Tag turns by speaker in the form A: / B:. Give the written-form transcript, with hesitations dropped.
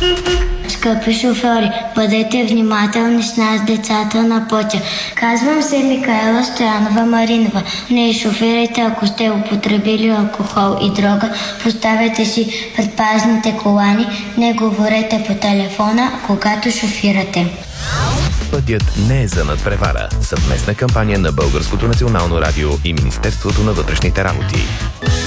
A: Скъпи шофьори, бъдете внимателни с нас, децата на пътя. Казвам се Микаела Стоянова Маринова. Не шофирайте, ако сте употребили алкохол и дрога. Поставете си предпазните колани. Не говорете по телефона, когато шофирате.
B: Пътят не е за надпревара. Съвместна кампания на Българското национално радио и Министерството на вътрешните работи.